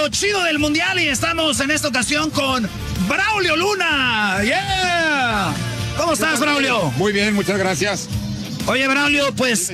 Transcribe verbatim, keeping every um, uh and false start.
lo chido del mundial y estamos en esta ocasión con Braulio Luna. ¡Yeah! ¿Cómo estás, Braulio? Muy bien, muchas gracias. Oye, Braulio, pues